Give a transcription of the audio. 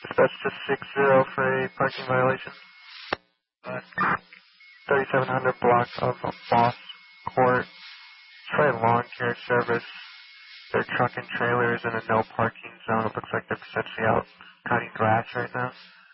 Dispatch to 60 for a parking violation. 3700 block of Boss Court. Try lawn care service. Their truck and trailer is in a no parking zone. It looks like they're potentially out cutting grass right now.